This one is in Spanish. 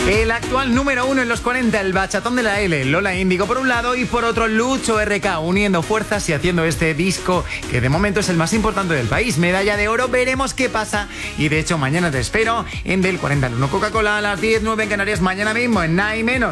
El actual número 1 en los 40, el bachatón de la L, Lola Índigo por un lado y por otro Lucho RK, uniendo fuerzas y haciendo este disco que de momento es el más importante del país. Medalla de oro, veremos qué pasa. Y de hecho mañana te espero en Del 40 al 1 Coca-Cola a las 10:09 en Canarias, mañana mismo en Nada y Menos.